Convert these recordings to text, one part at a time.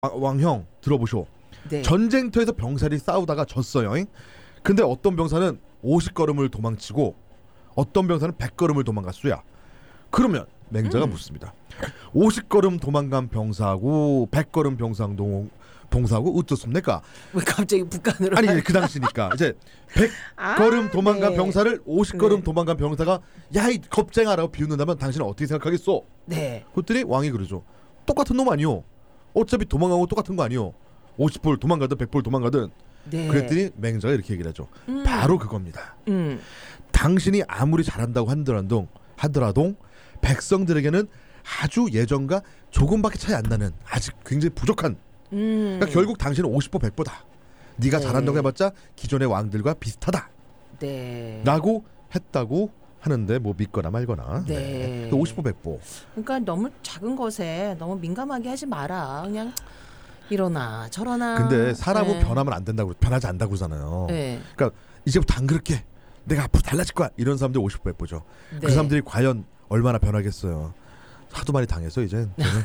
왕형 들어보쇼. 네. 전쟁터에서 병사들이 싸우다가 졌어요. 근데 어떤 병사는 50걸음을 도망치고 어떤 병사는 100걸음을 도망갔수야. 그러면 맹자가 묻습니다. 50걸음 도망간 병사하고 100걸음 병사하고 어떻습니까? 왜 갑자기 북한으로? 아니 그 당시니까 이제 100걸음 도망간 네. 병사를 50걸음 네. 도망간 병사가 야 이 겁쟁아라고 비웃는다면 당신은 어떻게 생각하겠소? 네. 그랬더니 왕이 그러죠. 똑같은 놈 아니요. 어차피 도망가고 똑같은 거 아니요. 50볼 도망가든 100볼 도망가든. 네. 그랬더니 맹자가 이렇게 얘기를 하죠. 바로 그겁니다. 당신이 아무리 잘한다고 하더라도 백성들에게는 아주 예전과 조금밖에 차이 안 나는 아직 굉장히 부족한 그러니까 결국 당신은 50보 100보다 네가 네. 잘한다고 해봤자 기존의 왕들과 비슷하다 네. 라고 했다고 하는데 뭐 믿거나 말거나 네. 50보 100보 그러니까 너무 작은 것에 너무 민감하게 하지 마라. 그냥 이러나 저러나. 근데 사람은 네. 변하면 안 된다고 변하지 않다고 그러잖아요. 네. 그러니까 이제부터 안 그렇게 내가 앞으로 달라질 거야 이런 사람들 50보 100보죠. 네. 그 사람들이 과연 얼마나 변하겠어요. 하도 많이 당해서 이제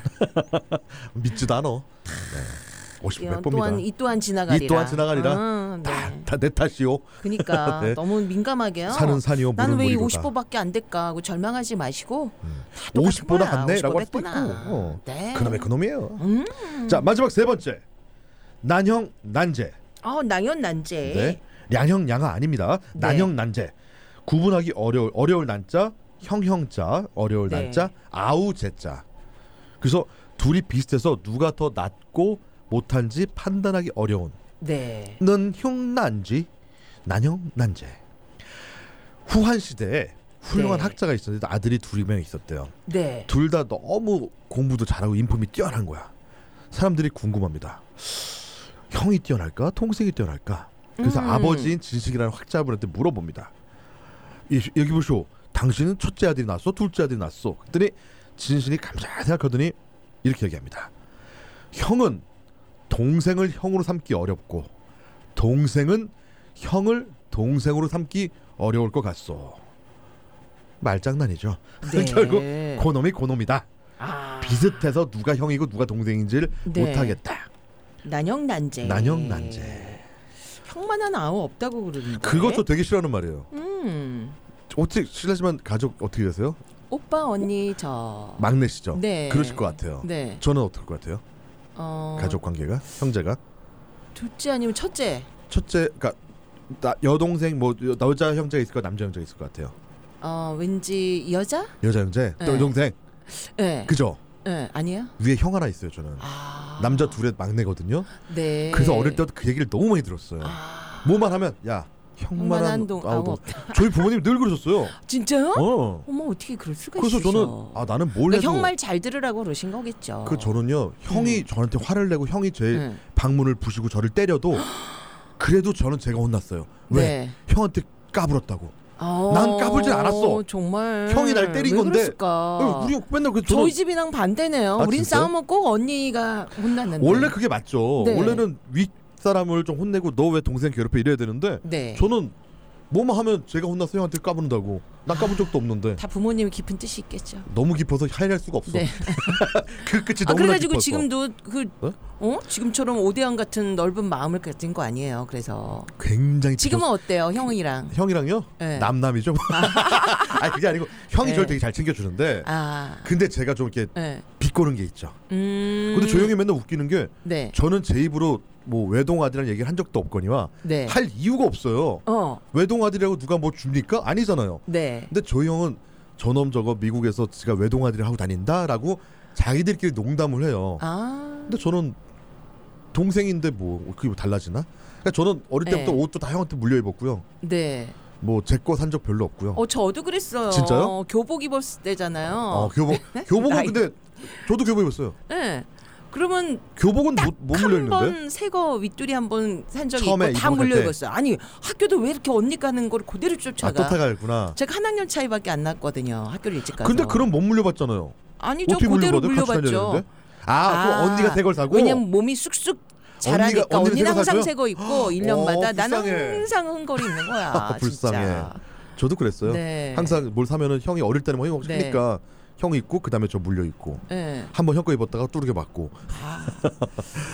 믿지도 않아. 네. 50보 100보입니다. 이 또한 지나가리라. 이 또한 지나가리라. 네. 다 내 탓이요. 그러니까 네. 너무 민감하게요. 산은 산이요. 나는 왜 이 물은 물이로다. 50보밖에 안 될까 하고 절망하지 마시고 다 똑같은 50보다 거야. 한네라고 50보 할 수도 있고. 됐구나. 네. 그놈의 그놈이에요. 자 마지막 세 번째 난형 난제. 낭연 난제. 네. 량형 양아 아닙니다. 네. 난형 난제. 구분하기 어려울 난자, 형형자, 어려울 네. 난자, 아우제자. 그래서 둘이 비슷해서 누가 더 낫고 못한지 판단하기 어려운. 네. 는 흉난지, 난형 난제. 후한 시대에 훌륭한 네. 학자가 있었는데 아들이 둘이 명 있었대요. 네. 둘 다 너무 공부도 잘하고 인품이 뛰어난 거야. 사람들이 궁금합니다. 형이 뛰어날까? 동생이 뛰어날까? 그래서 아버지인 진식이라는 학자분한테 물어봅니다. 여기 보시오. 당신은 첫째 아들이 낳았어? 둘째 아들이 낳았어? 그랬더니 진식이 감사하게 생각하더니 이렇게 얘기합니다. 형은 동생을 형으로 삼기 어렵고 동생은 형을 동생으로 삼기 어려울 것 같소. 말장난이죠. 네. 결국 고놈이 고놈이다. 아. 비슷해서 누가 형이고 누가 동생인지를 네. 못하겠다. 난형 난제. 난형 난제. 형만한 아우 없다고 그러는데. 그것도 되게 싫어하는 말이에요. 음. 어떻게 실례지만 가족 어떻게 되세요? 오빠 언니 저. 막내시죠? 네. 그러실 것 같아요. 네. 저는 어떨 것 같아요? 가족 관계가? 형제가? 둘째 아니면 첫째. 첫째, 그러니까 여동생 뭐 여자 형제가 있을 것 남자 형제가 있을 것 같아요. 왠지 여자? 여자 형제, 또 네. 여동생. 네. 그죠? 네. 아니야? 위에 형 하나 있어요. 저는 남자 둘의 막내거든요. 네. 그래서 어릴 때부터 그 얘기를 너무 많이 들었어요. 뭐만 하면 야 형만한 아우 없다. 저희 부모님 늘 그러셨어요. 진짜요? 어. 어머 어떻게 그럴 수가 그래서 있으셔. 저는 나는 뭘 해도 형 말 잘 들으라고 그러신 거겠죠. 그 저는요 형이 저한테 화를 내고 형이 제 네. 방문을 부시고 저를 때려도 그래도 저는 제가 혼났어요. 왜? 네. 형한테 까불었다고. 난 까불진 않았어. 정말. 형이 날 때린 왜 건데. 그랬을까? 우리 맨날 그 저희 집이랑 반대네요. 우린 진짜요? 싸우면 꼭 언니가 혼났는데. 원래 그게 맞죠. 네. 원래는 윗 사람을 좀 혼내고 너 왜 동생 괴롭혀 이래야 되는데 네. 저는 뭐만 하면 제가 혼나서 형한테 까부른다고. 나 까본 적도 없는데. 다 부모님이 깊은 뜻이 있겠죠. 너무 깊어서 하이할 수가 없어. 네. 그 끝이 너무나 그래가지고 깊어서. 지금도 어? 지금처럼 오대양 같은 넓은 마음을 가진 거 아니에요. 그래서 굉장히 지금은 어때요, 형이랑? 형이랑요? 네. 남남이죠. 아니 그게 아니고 형이 네. 저를 되게 잘 챙겨주는데. 근데 제가 좀 이렇게 네. 비꼬는 게 있죠. 근데 저 형이 맨날 웃기는 게 네. 저는 제 입으로 뭐 외동아들이라는 얘기를 한 적도 없거니와 네. 할 이유가 없어요. 외동아들이라고 누가 뭐 줍니까? 아니잖아요. 네. 근데 저희 형은 저놈 저거 미국에서 지가 외동아들이 하고 다닌다라고 자기들끼리 농담을 해요. 근데 저는 동생인데 뭐 그게 뭐 달라지나? 그러니까 저는 어릴 때부터 네. 옷도 다 형한테 물려 입었고요. 네. 뭐 제 거 산 적 별로 없고요. 저도 그랬어요. 진짜요? 교복 입었을 때잖아요. 교복은 나이- 근데 저도 교복 입었어요. 네. 그러면 교복은 못 물려 입는데. 한번 새 거 윗줄이 한번 산 적이 처음에 있고 다 입어갈 물려 때. 입었어요. 아니 학교도 왜 이렇게 언니 가는 걸 그대로 쫓아가? 또 타갈구나. 제가 한 학년 차이밖에 안 났거든요. 학교를 일찍 가서. 근데 그럼 못 물려봤잖아요. 아니 저 어떻게 그대로 물려받아요? 같이 물려봤죠. 다녔는데? 그럼 언니가 새 걸 사고? 왜냐면 몸이 쑥쑥 자라니까 언니는 언니는 새 항상 걸 새 거 입고 1년마다 나는 불쌍해. 항상 흥거리 있는 거야. 불쌍해. 진짜. 저도 그랬어요. 네. 항상 뭘 사면은 형이 어릴 때는 뭐 형이 네. 사니까 형 입고 그다음에 저 물려 입고 예. 한번 형 거 입었다가 뚜르게 맞고 아,